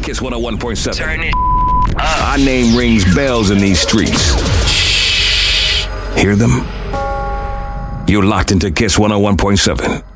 Kiss 101.7. Turn it up. Our name rings bells in these streets. Shh. Hear them? You're locked into Kiss 101.7.